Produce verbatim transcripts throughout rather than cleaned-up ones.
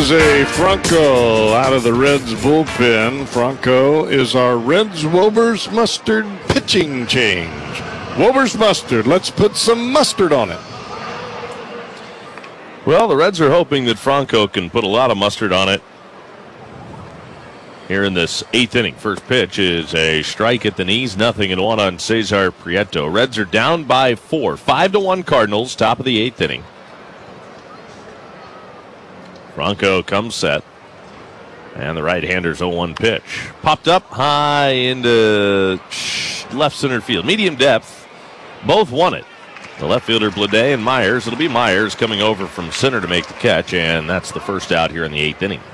Jose Franco out of the Reds bullpen. Franco is our Reds Wober's Mustard pitching change. Wober's Mustard, let's put some mustard on it. Well, the Reds are hoping that Franco can put a lot of mustard on it here in this eighth inning. First pitch is a strike at the knees, nothing and one on Cesar Prieto. Reds are down by four, five to one Cardinals, top of the eighth inning. Franco comes set, and the right-hander's oh one pitch. Popped up high into left center field. Medium depth, both won it. The left fielder, Bleday, and Myers. It'll be Myers coming over from center to make the catch, and that's the first out here in the eighth inning.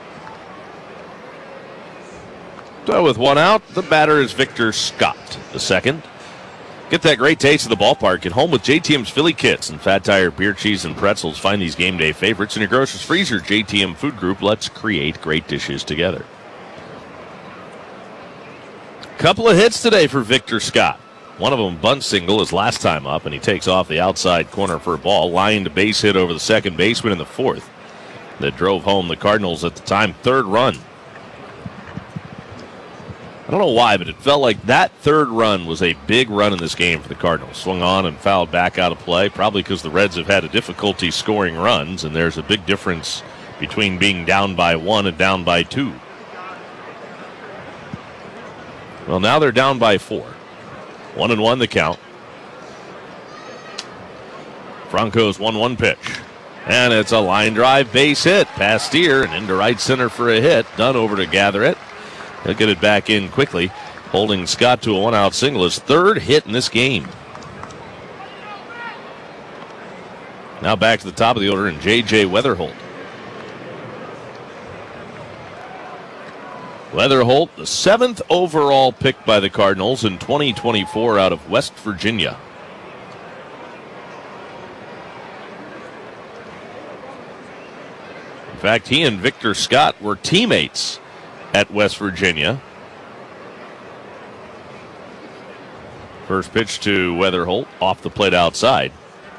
So with one out, the batter is Victor Scott, the second. Get that great taste of the ballpark at home with J T M's Philly Kits and Fat Tire beer, cheese, and pretzels. Find these game day favorites in your grocer's freezer. J T M Food Group. Let's create great dishes together. Couple of hits today for Victor Scott. One of them bunt single his last time up, and he takes off the outside corner for a ball. Lined base hit over the second baseman in the fourth that drove home the Cardinals at the time third run. I don't know why, but it felt like that third run was a big run in this game for the Cardinals. Swung on and fouled back out of play, probably because the Reds have had a difficulty scoring runs, and there's a big difference between being down by one and down by two. Well, now they're down by four. One and one the count. Franco's one one pitch. And it's a line drive base hit. Past Steer and into right center for a hit. Dunn over to gather it. He'll get it back in quickly, holding Scott to a one-out single. His third hit in this game. Now back to the top of the order, and J J Weatherholt. Weatherholt, the seventh overall pick by the Cardinals in twenty twenty-four out of West Virginia. In fact, he and Victor Scott were teammates at West Virginia. First pitch to Weatherholt, off the plate outside.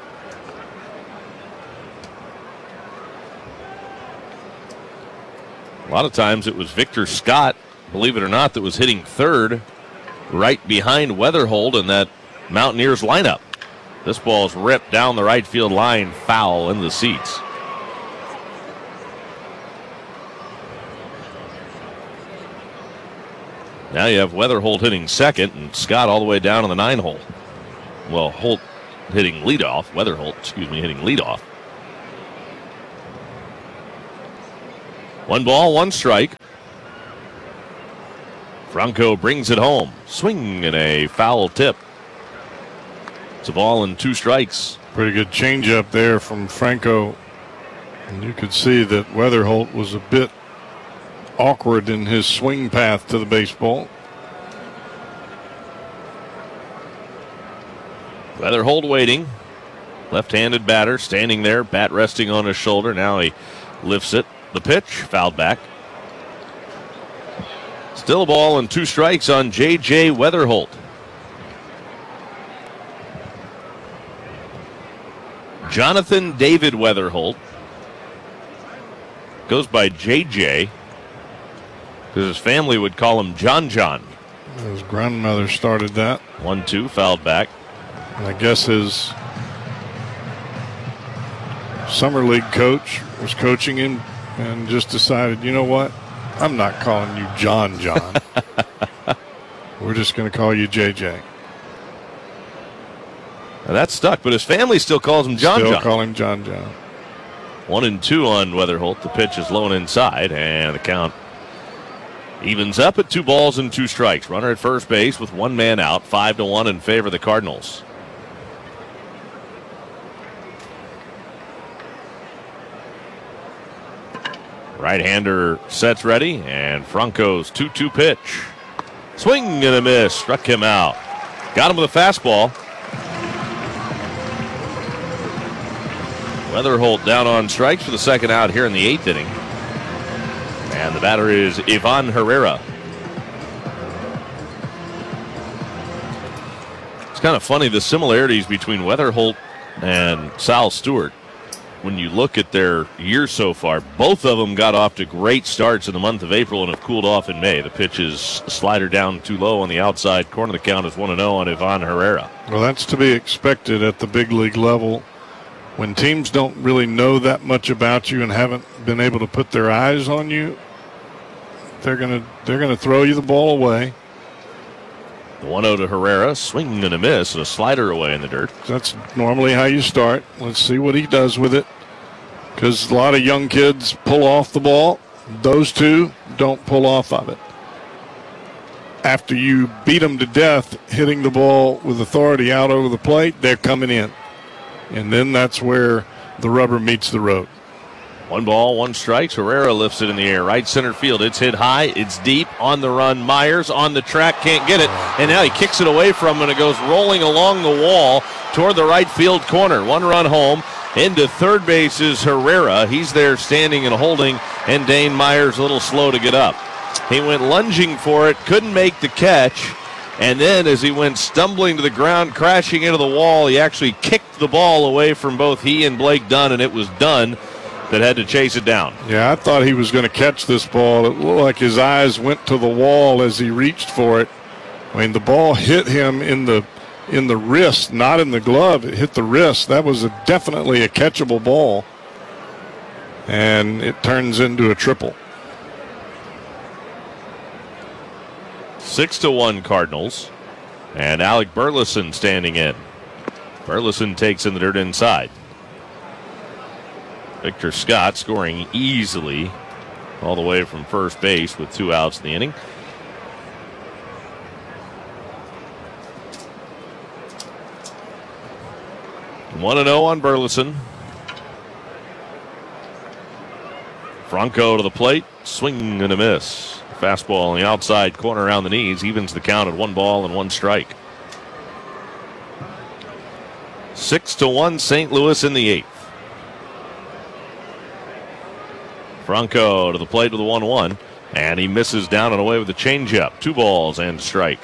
A lot of times it was Victor Scott, believe it or not, that was hitting third right behind Weatherholt in that Mountaineers lineup. This ball's ripped down the right field line, foul in the seats. Now you have Weatherholt hitting second and Scott all the way down in the nine hole. Well, Holt hitting leadoff. Weatherholt, excuse me, hitting leadoff. One ball, one strike. Franco brings it home. Swing and a foul tip. It's a ball and two strikes. Pretty good changeup there from Franco. And you could see that Weatherholt was a bit awkward in his swing path to the baseball. Weatherholt waiting. Left-handed batter standing there, bat resting on his shoulder. Now he lifts it. The pitch, fouled back. Still a ball and two strikes on J J Weatherholt. Jonathan David Weatherholt goes by J J because his family would call him John John. His grandmother started that. one two, fouled back. And I guess his summer league coach was coaching him and just decided, you know what? I'm not calling you John John. We're just going to call you J J. Now that's stuck, but his family still calls him John still John. Still call him John John. One and two on Weatherholt. The pitch is low and inside, and the count evens up at two balls and two strikes. Runner at first base with one man out. Five to one in favor of the Cardinals. Right-hander sets ready, and Franco's two two pitch. Swing and a miss. Struck him out. Got him with a fastball. Weatherholt down on strikes for the second out here in the eighth inning. And the batter is Ivan Herrera. It's kind of funny, the similarities between Weatherholt and Sal Stewart. when you look at their year so far, both of them got off to great starts in the month of April and have cooled off in May. The pitch is slider down too low on the outside corner. The count is one and oh on Ivan Herrera. Well, that's to be expected at the big league level. When teams don't really know that much about you and haven't been able to put their eyes on you, they're gonna they're gonna throw you the ball away. The one oh to Herrera, swing and a miss, and a slider away in the dirt. That's normally how you start. Let's see what he does with it, because a lot of young kids pull off the ball. Those two don't pull off of it. After you beat them to death hitting the ball with authority out over the plate, they're coming in. And then that's where the rubber meets the road. One ball, one strike. Herrera lifts it in the air. Right center field. It's hit high. It's deep. On the run. Myers on the track. Can't get it. And now he kicks it away from him, and it goes rolling along the wall toward the right field corner. One run home. Into third base is Herrera. He's there standing and holding, and Dane Myers a little slow to get up. He went lunging for it. Couldn't make the catch. And then as he went stumbling to the ground, crashing into the wall, he actually kicked the ball away from both he and Blake Dunn, and it was Dunn that had to chase it down. Yeah, I thought he was going to catch this ball. It looked like his eyes went to the wall as he reached for it. I mean, the ball hit him in the in the wrist, not in the glove. It hit the wrist. That was a, definitely a catchable ball. And it turns into a triple. Six to one Cardinals. And Alec Burleson standing in. Burleson takes in the dirt inside. Victor Scott scoring easily all the way from first base with two outs in the inning. one and oh on Burleson. Franco to the plate. Swing and a miss. Fastball on the outside corner around the knees. Evens the count at one ball and one strike. Six to one Saint Louis in the eighth. Franco to the plate with a one one, and he misses down and away with a changeup. Two balls and strike.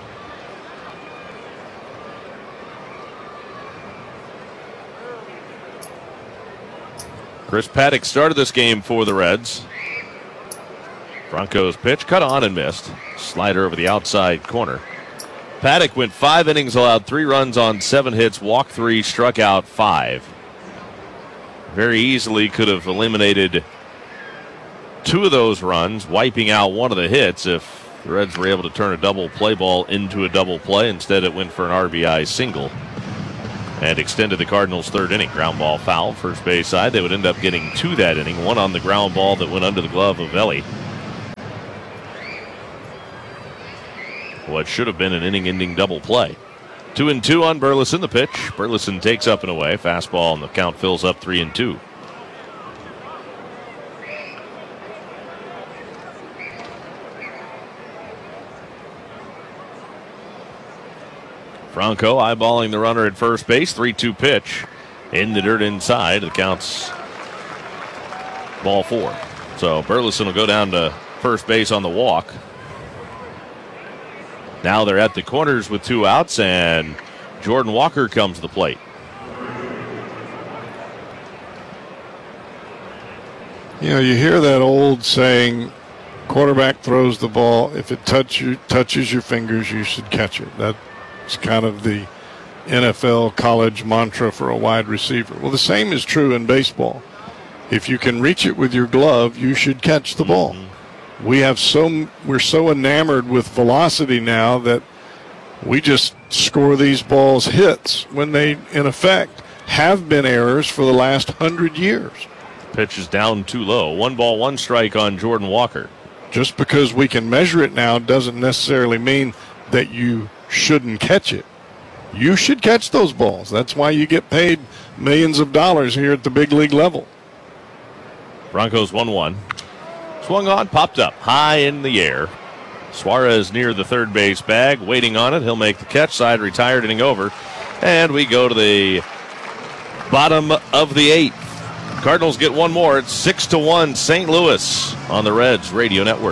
Chris Paddock started this game for the Reds. Franco's pitch cut on and missed. Slider over the outside corner. Paddock went five innings, allowed three runs on seven hits, walked three, struck out five. Very easily could have eliminated two of those runs, wiping out one of the hits if the Reds were able to turn a double play ball into a double play. Instead, it went for an R B I single and extended the Cardinals' third inning. Ground ball foul, first base side. They would end up getting two that inning, one on the ground ball that went under the glove of Ellie. What should have been an inning-ending double play. Two and two on Burleson, the pitch. Burleson takes up and away. Fastball, and the count fills up three and two. Franco eyeballing the runner at first base. three two pitch in the dirt inside. The count's ball four. So Burleson will go down to first base on the walk. Now they're at the corners with two outs, and Jordan Walker comes to the plate. You know, you hear that old saying, quarterback throws the ball. If it touch you, touches your fingers, you should catch it. That's kind of the N F L college mantra for a wide receiver. Well, the same is true in baseball. If you can reach it with your glove, you should catch the ball. Mm-hmm. We have so we're so enamored with velocity now that we just score these balls hits when they, in effect, have been errors for the last hundred years. Pitch is down too low. One ball, one strike on Jordan Walker. Just because we can measure it now doesn't necessarily mean that you shouldn't catch it. You should catch those balls. That's why you get paid millions of dollars here at the big league level. Broncos one one. Swung on, popped up, high in the air. Suarez near the third base bag, waiting on it. He'll make the catch. Side retired, inning over. And we go to the bottom of the eighth. Cardinals get one more. It's six to one Saint Louis on the Reds Radio Network.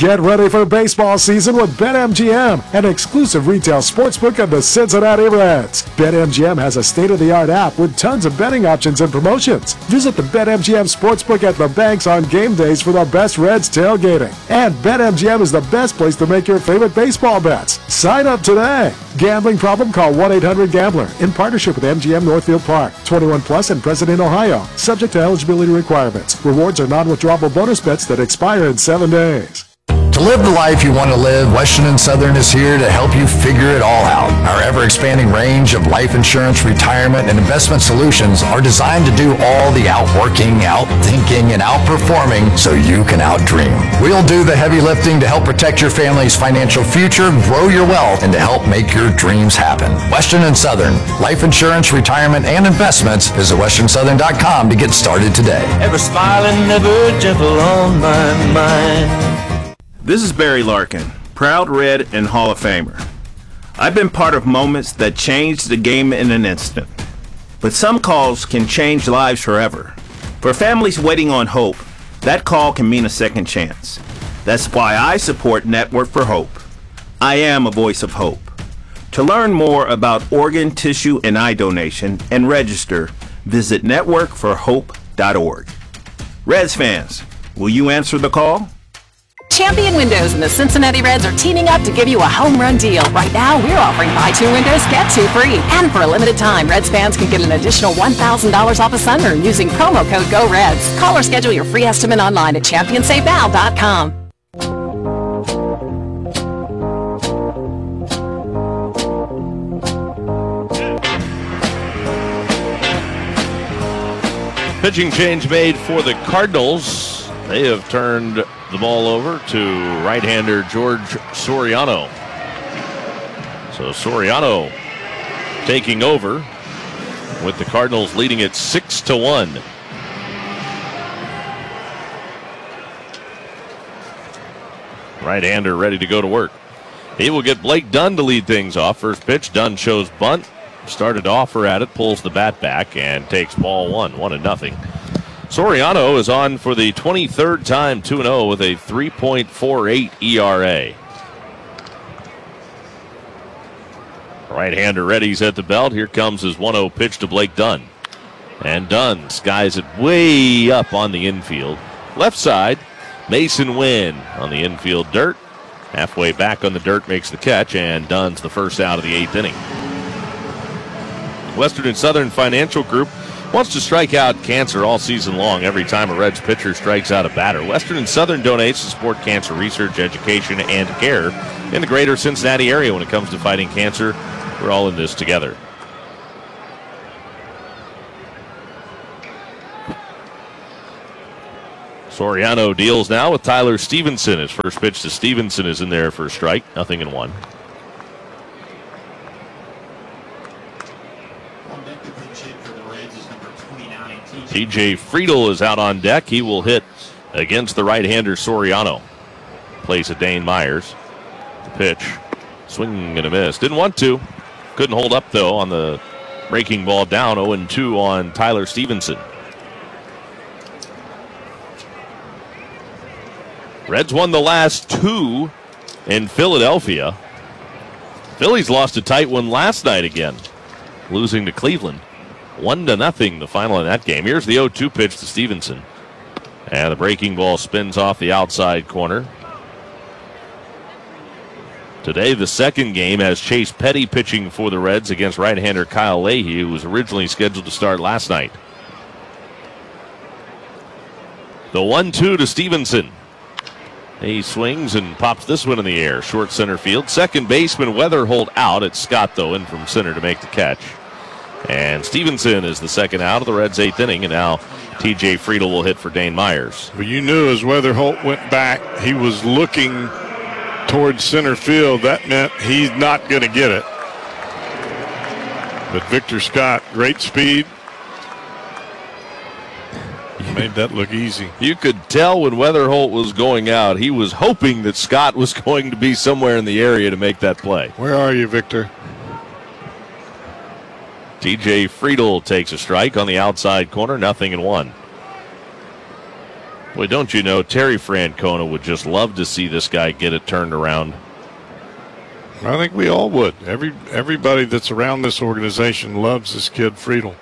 Get ready for baseball season with BetMGM, an exclusive retail sportsbook of the Cincinnati Reds. BetMGM has a state-of-the-art app with tons of betting options and promotions. Visit the BetMGM Sportsbook at the banks on game days for the best Reds tailgating. And BetMGM is the best place to make your favorite baseball bets. Sign up today. Gambling problem? Call one eight hundred gambler in partnership with M G M Northfield Park. twenty-one plus and present in Ohio. Subject to eligibility requirements. Rewards are non-withdrawable bonus bets that expire in seven days. To live the life you want to live, Western and Southern is here to help you figure it all out. Our ever-expanding range of life insurance, retirement, and investment solutions are designed to do all the outworking, outthinking, and outperforming so you can outdream. We'll do the heavy lifting to help protect your family's financial future, grow your wealth, and to help make your dreams happen. Western and Southern, life insurance, retirement, and investments. Visit western southern dot com to get started today. Ever smiling, never gentle on my mind. This is Barry Larkin, proud Red and Hall of Famer. I've been part of moments that changed the game in an instant. But some calls can change lives forever. For families waiting on hope, that call can mean a second chance. That's why I support Network for Hope. I am a voice of hope. To learn more about organ, tissue, and eye donation and register, visit network for hope dot org. Reds fans, will you answer the call? Champion Windows and the Cincinnati Reds are teaming up to give you a home run deal. Right now, we're offering buy two windows, get two free. And for a limited time, Reds fans can get an additional one thousand dollars off a sunroom using promo code GOREDS. Call or schedule your free estimate online at champion save now dot com. Pitching change made for the Cardinals. They have turned the ball over to right-hander George Soriano. So Soriano taking over with the Cardinals leading it six to one. Right-hander ready to go to work. He will get Blake Dunn to lead things off. First pitch, Dunn shows bunt. Started to offer at it, pulls the bat back, and takes ball one, one and nothing. Soriano is on for the twenty-third time, two and oh with a three point four eight E R A. Right-hander ready's at the belt. Here comes his one oh pitch to Blake Dunn. And Dunn skies it way up on the infield. Left side, Mason Wynn on the infield dirt. Halfway back on the dirt makes the catch, and Dunn's the first out of the eighth inning. Western and Southern Financial Group wants to strike out cancer all season long every time a Reds pitcher strikes out a batter. Western and Southern donates to support cancer research, education, and care in the greater Cincinnati area when it comes to fighting cancer. We're all in this together. Soriano deals now with Tyler Stevenson. His first pitch to Stevenson is in there for a strike. Nothing in one. T J Friedel is out on deck. He will hit against the right-hander Soriano. Plays at Dane Myers. The pitch. Swing and a miss. Didn't want to. Couldn't hold up, though, on the breaking ball down. oh and two on Tyler Stevenson. Reds won the last two in Philadelphia. Phillies lost a tight one last night again, losing to Cleveland. One to nothing, the final in that game. Here's the oh two pitch to Stevenson. And the breaking ball spins off the outside corner. Today, the second game has Chase Petty pitching for the Reds against right-hander Kyle Leahy, who was originally scheduled to start last night. The one two to Stevenson. He swings and pops this one in the air. Short center field. Second baseman Weatherholt out. It's Scott, though, in from center to make the catch. And Stevenson is the second out of the Reds' eighth inning, and now T J Friedel will hit for Dane Myers. Well, you knew as Weatherholt went back, he was looking towards center field. That meant he's not going to get it. But Victor Scott, great speed. Made that look easy. You could tell when Weatherholt was going out, he was hoping that Scott was going to be somewhere in the area to make that play. Where are you, Victor? T J Friedel takes a strike on the outside corner, nothing in one. Boy, don't you know, Terry Francona would just love to see this guy get it turned around. I think we all would. Every Everybody that's around this organization loves this kid, Friedel.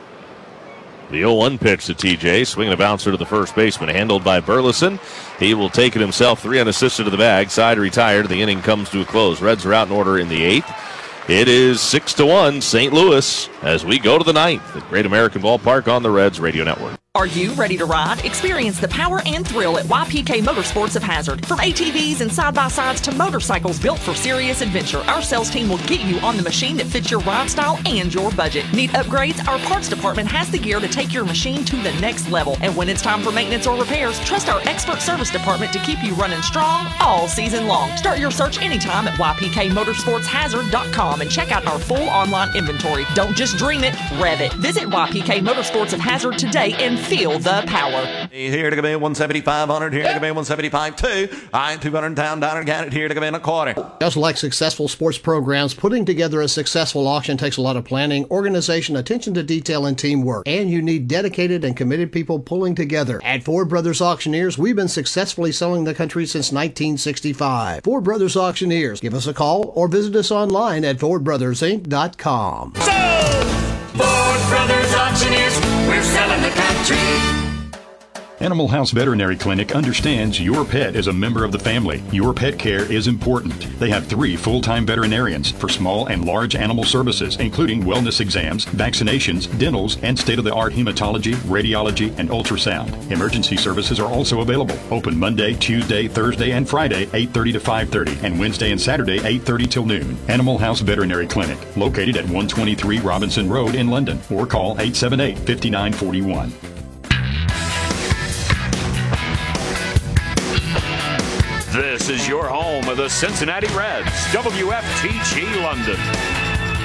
The oh one pitch to T J, swinging a bouncer to the first baseman, handled by Burleson. He will take it himself, three unassisted to the bag, side retired. The inning comes to a close. Reds are out in order in the eighth. It is six to one, Saint Louis, as we go to the ninth at Great American Ballpark on the Reds Radio Network. Are you ready to ride? Experience the power and thrill at Y P K Motorsports of Hazard. From A T Vs and side-by-sides to motorcycles built for serious adventure, our sales team will get you on the machine that fits your ride style and your budget. Need upgrades? Our parts department has the gear to take your machine to the next level. And when it's time for maintenance or repairs, trust our expert service department to keep you running strong all season long. Start your search anytime at Y P K motorsports hazard dot com and check out our full online inventory. Don't just dream it, rev it. Visit Y P K Motorsports of Hazard today and feel the power. Here to come in one seventy-five hundred, here to come in one seventy-five two. I ain't two hundred down, down and got it, here to come in a quarter. Just like successful sports programs, putting together a successful auction takes a lot of planning, organization, attention to detail, and teamwork. And you need dedicated and committed people pulling together. At Ford Brothers Auctioneers, we've been successfully selling the country since nineteen sixty-five. Ford Brothers Auctioneers. Give us a call or visit us online at ford brothers inc dot com. Ford Brothers Auctioneers, we're selling the country. Animal House Veterinary Clinic understands your pet is a member of the family. Your pet care is important. They have three full-time veterinarians for small and large animal services, including wellness exams, vaccinations, dentals, and state-of-the-art hematology, radiology, and ultrasound. Emergency services are also available. Open Monday, Tuesday, Thursday, and Friday, eight thirty to five thirty, and Wednesday and Saturday, eight thirty till noon. Animal House Veterinary Clinic, located at one twenty-three Robinson Road in London, or call eight seven eight, five nine four one. This is your home of the Cincinnati Reds, W F T G London.